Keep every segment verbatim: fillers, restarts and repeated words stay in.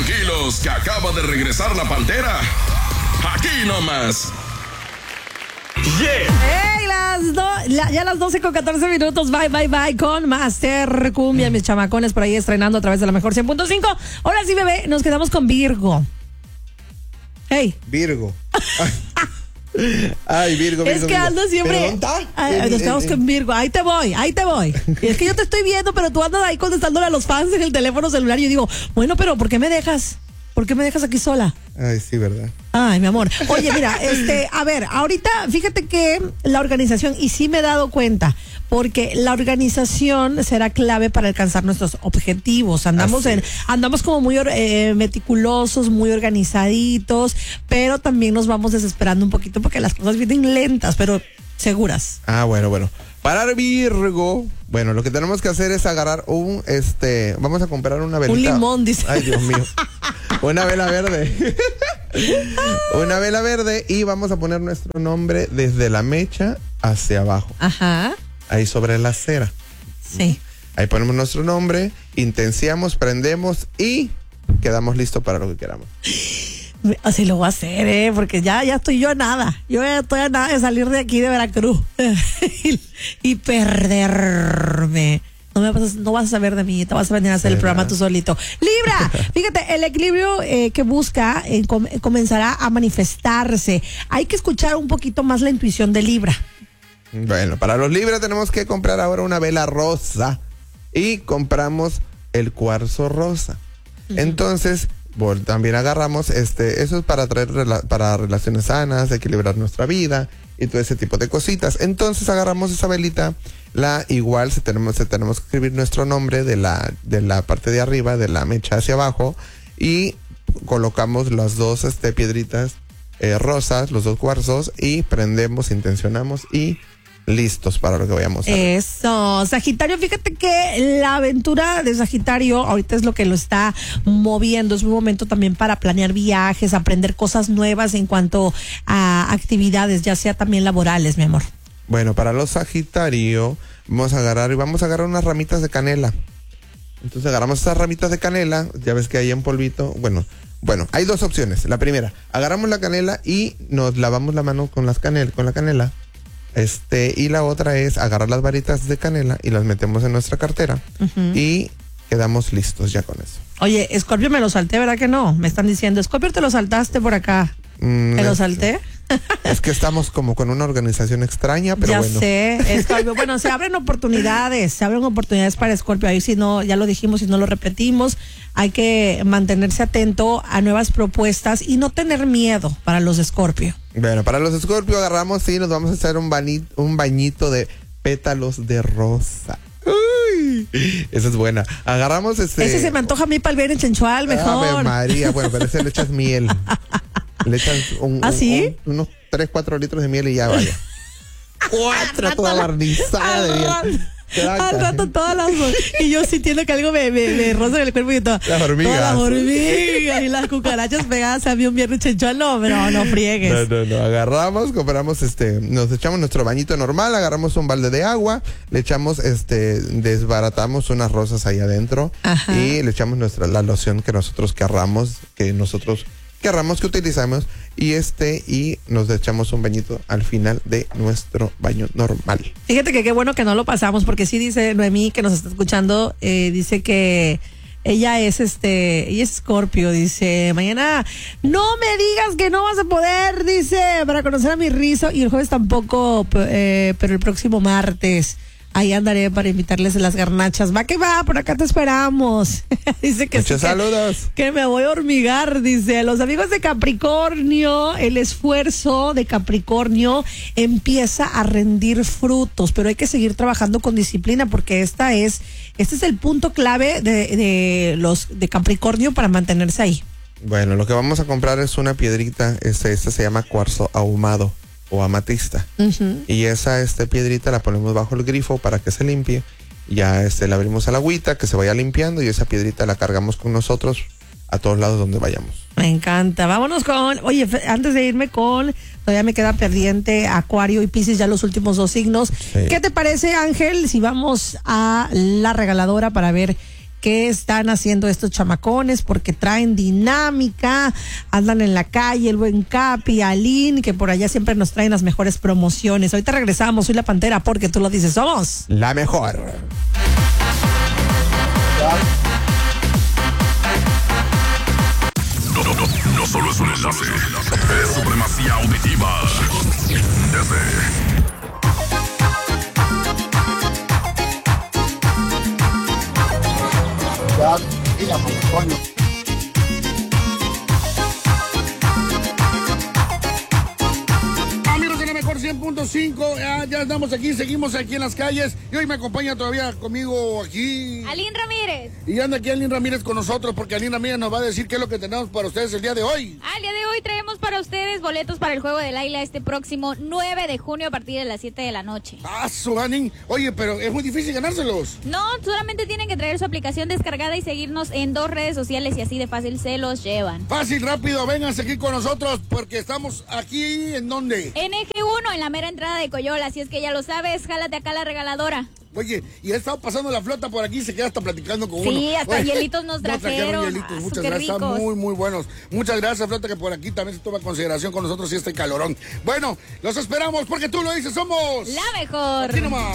tranquilos, que acaba de regresar la pantera. Aquí nomás. Yeah. Hey, las do- la, ya las doce con catorce minutos. Bye, bye, bye con Master Cumbia. Mis chamacones por ahí estrenando a través de la mejor cien punto cinco. Ahora sí, bebé, nos quedamos con Virgo. Hey. Virgo. Ay, Virgo, Virgo. Es que ando siempre. Ay, nos quedamos con Virgo. Ahí te voy, ahí te voy. Y es que yo te estoy viendo, pero tú andas ahí contestándole a los fans en el teléfono celular. Y yo digo, bueno, pero ¿por qué me dejas? ¿Por qué me dejas aquí sola? Ay, sí, ¿verdad? Ay, mi amor. Oye, mira, este, a ver, ahorita fíjate que la organización, y sí me he dado cuenta, porque la organización será clave para alcanzar nuestros objetivos. Andamos en, andamos como muy eh, meticulosos, muy organizaditos, pero también nos vamos desesperando un poquito porque las cosas vienen lentas, pero seguras. Ah, bueno, bueno. Para Virgo, bueno, lo que tenemos que hacer es agarrar un, este, vamos a comprar una velita. Un limón, dice. Ay, Dios mío. Una vela verde. Una vela verde y vamos a poner nuestro nombre desde la mecha hacia abajo. Ajá. Ahí sobre la cera. Sí. Ahí ponemos nuestro nombre, intenciamos, prendemos y quedamos listos para lo que queramos. Así lo voy a hacer, ¿eh? Porque ya, ya estoy yo a nada. Yo ya estoy a nada de salir de aquí de Veracruz y, y perderme. No, me vas a, no vas a saber de mí, te vas a venir a hacer el programa tú solito. Libra, fíjate, el equilibrio eh, que busca eh, com- comenzará a manifestarse. Hay que escuchar un poquito más la intuición de Libra. Bueno, para los Libra tenemos que comprar ahora una vela rosa y compramos el cuarzo rosa. Uh-huh. Entonces, bueno, también agarramos este, eso es para traer rela- para relaciones sanas, equilibrar nuestra vida y todo ese tipo de cositas. Entonces agarramos esa velita, la igual se tenemos, se tenemos que escribir nuestro nombre de la, de la parte de arriba, de la mecha hacia abajo, y colocamos las dos este, piedritas eh, rosas, los dos cuarzos, y prendemos, intencionamos y listos para lo que vayamos a ver. Eso, Sagitario, fíjate que la aventura de Sagitario ahorita es lo que lo está moviendo, es un momento también para planear viajes, aprender cosas nuevas en cuanto a actividades, ya sea también laborales, mi amor. Bueno, para los Sagitario vamos a agarrar y vamos a agarrar unas ramitas de canela. Entonces agarramos esas ramitas de canela, ya ves que hay en polvito, bueno, bueno, hay dos opciones. La primera, agarramos la canela y nos lavamos la mano con las canel, con la canela. Este, y la otra es agarrar las varitas de canela y las metemos en nuestra cartera uh-huh. y quedamos listos ya con eso. Oye, Scorpio, me lo salté, ¿verdad que no? Me están diciendo, Scorpio, te lo saltaste por acá. Mm, ¿Te lo salté? Es que estamos como con una organización extraña, pero ya bueno. Ya sé, Scorpio. Bueno, se abren oportunidades, se abren oportunidades para Scorpio. Ahí si no, ya lo dijimos y no lo repetimos, hay que mantenerse atento a nuevas propuestas y no tener miedo para los Scorpio. Bueno, para los Scorpio agarramos y nos vamos a hacer un bañito, un bañito de pétalos de rosa. Uy, esa es buena. Agarramos este. Ese se me antoja a mí para el bien en Chenchual, mejor. Ave María, bueno, pero ese le echas miel. Le echas un, ¿Ah, un, sí? un, unos tres, cuatro litros de miel y ya vaya. Cuatro, toda barnizada de miel. Al rato todas las y yo sintiendo que algo me, me, me roza en el cuerpo y todo. Las hormigas. Todas las hormigas y las cucarachas pegadas a mí un viernes Chenchual. No, no, no friegues. No, no, no. Agarramos, compramos este, nos echamos nuestro bañito normal, agarramos un balde de agua, le echamos este, desbaratamos unas rosas ahí adentro. Ajá. Y le echamos nuestra, la loción que nosotros querramos, que nosotros querramos que utilizamos y este y nos echamos un bañito al final de nuestro baño normal. Fíjate que qué bueno que no lo pasamos porque sí dice Noemí que nos está escuchando, eh, dice que ella es este, ella es Scorpio, dice, mañana no me digas que no vas a poder, dice, para conocer a mi rizo y el jueves tampoco, eh, pero el próximo martes. Ahí andaré para invitarles a las garnachas. Va que va, por acá te esperamos. Dice que muchos sí, saludos. Que, que me voy a hormigar, dice. Los amigos de Capricornio, el esfuerzo de Capricornio empieza a rendir frutos, pero hay que seguir trabajando con disciplina porque esta es, este es el punto clave de, de los de Capricornio para mantenerse ahí. Bueno, lo que vamos a comprar es una piedrita, este, este se llama cuarzo ahumado o amatista. Uh-huh. Y esa este piedrita la ponemos bajo el grifo para que se limpie. Ya este la abrimos a la agüita, que se vaya limpiando y esa piedrita la cargamos con nosotros a todos lados donde vayamos. Me encanta. Vámonos con, oye, antes de irme con, todavía me queda pendiente Acuario y Piscis, ya los últimos dos signos. Sí. ¿Qué te parece, Ángel, si vamos a la regaladora para ver qué están haciendo estos chamacones, porque traen dinámica, andan en la calle, el buen Capi, Aline, que por allá siempre nos traen las mejores promociones. Ahorita regresamos, soy la Pantera, porque tú lo dices, somos la mejor. No, no, no, no solo es un enlace, es supremacía auditiva. Desde amigos de la mejor cien punto cinco, ya, ya estamos aquí, seguimos aquí en las calles y hoy me acompaña todavía conmigo aquí Aline Ramírez. Y anda aquí Aline Ramírez con nosotros porque Aline Ramírez nos va a decir qué es lo que tenemos para ustedes el día de hoy. Ah, el día de hoy traemos para ustedes boletos para el Juego del Águila este próximo nueve de junio a partir de las siete de la noche. Ah, su Aline. Oye, pero es muy difícil ganárselos. No, solamente tienen que traer su aplicación descargada y seguirnos en dos redes sociales y así de fácil se los llevan. Fácil, rápido, vénganse aquí con nosotros porque estamos aquí, ¿en dónde? En Eje uno, en la mera entrada de Coyola, así es que ya lo sabes, jálate acá la regaladora. Oye, y he estado pasando la flota por aquí y se queda hasta platicando con sí, uno. Sí, hasta Oye, hielitos nos trajeron. hielitos. Ah, Muchas gracias, ricos. Están muy, muy buenos. Muchas gracias, flota, que por aquí también se toma consideración con nosotros y este calorón. Bueno, los esperamos porque tú lo dices, somos... la mejor. Aquí nomás.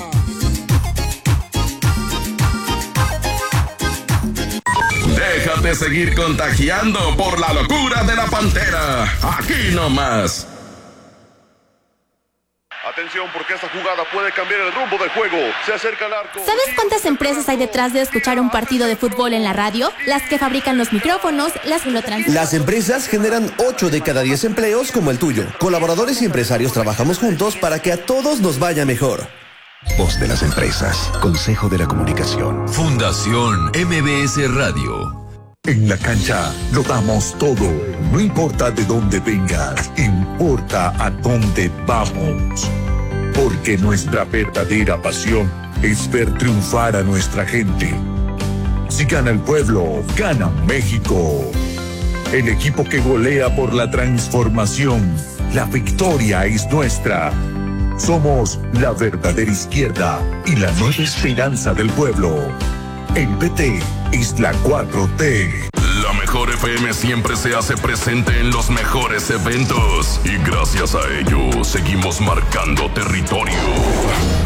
déjate seguir contagiando por la locura de la Pantera. Aquí nomás. Atención, porque esta jugada puede cambiar el rumbo del juego. Se acerca al arco. ¿Sabes cuántas empresas hay detrás de escuchar un partido de fútbol en la radio? Las que fabrican los micrófonos, las que lo transmiten. Las empresas generan ocho de cada diez empleos como el tuyo. Colaboradores y empresarios trabajamos juntos para que a todos nos vaya mejor. Voz de las empresas. Consejo de la Comunicación. Fundación M B S Radio. En la cancha lo damos todo. No importa de dónde vengas, importa a dónde vamos. Porque nuestra verdadera pasión es ver triunfar a nuestra gente. Si gana el pueblo, gana México. El equipo que golea por la transformación. La victoria es nuestra. Somos la verdadera izquierda y la nueva esperanza del pueblo. El P T es la cuatro T. La mejor F M siempre se hace presente en los mejores eventos y gracias a ello seguimos marcando territorio.